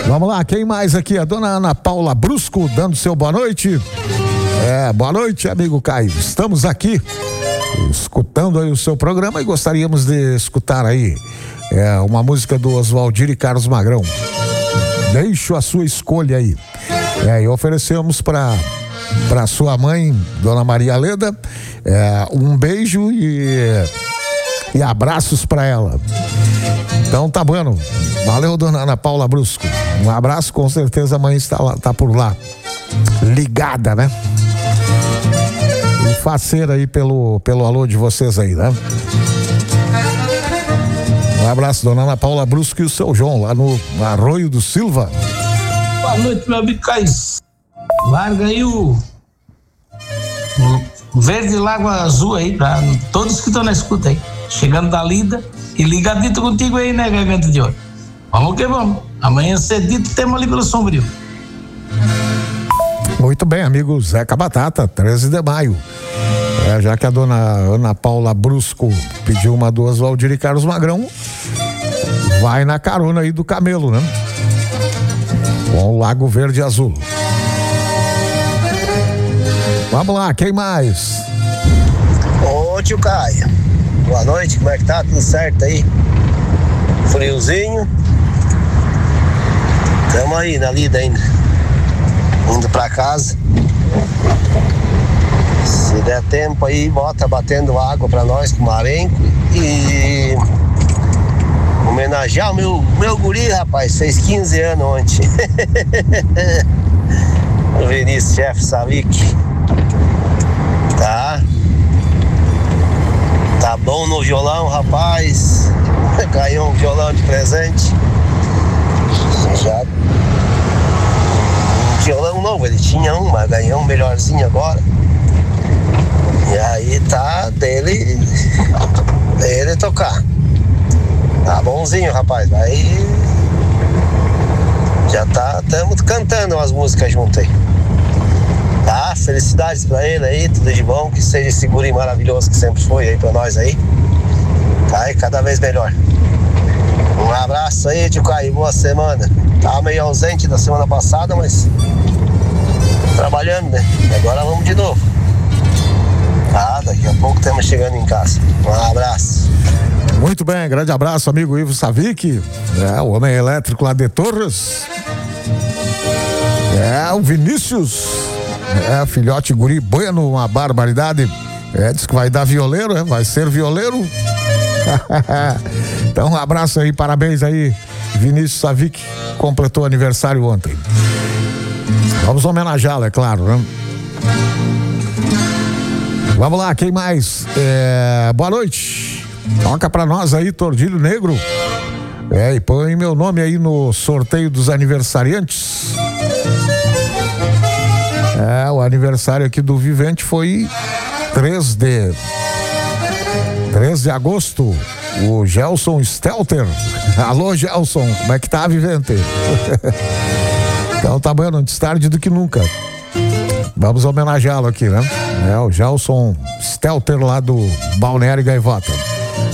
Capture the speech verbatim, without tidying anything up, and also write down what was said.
Vamos lá, quem mais aqui? A dona Ana Paula Brusco, dando seu boa noite. É, boa noite, amigo Caio. Estamos aqui escutando aí o seu programa e gostaríamos de escutar aí é, uma música do Oswaldir e Carlos Magrão. Deixo a sua escolha aí. É, e oferecemos para para sua mãe, Dona Maria Leda, é, um beijo e, e abraços para ela. Então tá bom. Valeu, Dona Ana Paula Brusco. Um abraço, com certeza a mãe está lá, tá por lá, ligada, né? E faceira aí pelo, pelo alô de vocês aí, né? Um abraço, Dona Ana Paula Brusco e o seu João, lá no Arroio do Silva. Boa noite, meu amigo Caio. Larga aí o, o verde Lago Azul aí, pra todos que estão na escuta aí. Chegando da lida e ligadito contigo aí, né, Garganta de Ouro? Vamos que vamos. Amanhã cedito temos ali pelo Sombrio. Muito bem, amigo Zeca Batata, treze de maio. É, já que a dona Ana Paula Brusco pediu uma do Oswaldir e Carlos Magrão, vai na carona aí do Camelo, né? Com o Lago Verde Azul. Vamos lá, quem mais? Ô tio Caio, boa noite, como é que tá? Tudo certo aí? Friozinho. Tamo aí na lida ainda, indo pra casa. Se der tempo aí, bota batendo água pra nós com marenco e homenagear o meu, meu guri, rapaz, fez quinze anos ontem. O Vinícius Chefe Savic. Tá? Tá bom no violão, rapaz. Ganhou um violão de presente. Já. Um violão novo, ele tinha um, mas ganhou um melhorzinho agora. E aí tá dele. Dele tocar. Tá bonzinho, rapaz. Aí. Já tá. Estamos cantando umas músicas junto aí. Tá? Felicidades pra ele aí, tudo de bom, que seja esse guri maravilhoso que sempre foi aí pra nós aí. Tá? E cada vez melhor. Um abraço aí, tio Caio, boa semana. Tava meio ausente da semana passada, mas trabalhando, né? Agora vamos de novo. Tá? Daqui a pouco estamos chegando em casa. Um abraço. Muito bem, grande abraço, amigo Ivo Savic, é, o homem elétrico lá de Torres. É, o Vinícius, é, filhote guri bueno, uma barbaridade. É, diz que vai dar violeiro, é, vai ser violeiro. Então, um abraço aí, parabéns aí, Vinícius Savic, completou aniversário ontem. Vamos homenageá-lo, é claro, né? Vamos lá, quem mais? É, boa noite. Toca pra nós aí, Tordilho Negro. É, e põe meu nome aí no sorteio dos aniversariantes. É, o aniversário aqui do Vivente foi três de agosto. O Gelson Stelter. Alô, Gelson, como é que tá, Vivente? Então tá bom, antes tarde do que nunca. Vamos homenageá-lo aqui, né? É o Gelson Stelter lá do Balneário Gaivota.